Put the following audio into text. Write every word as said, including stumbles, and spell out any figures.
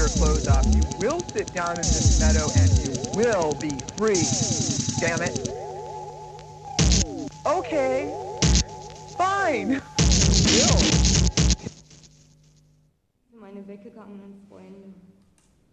your clothes off. You will sit down in this meadow and you will be free. Damn it. Okay. Fine. You will. Meine weggegangenen Freunde.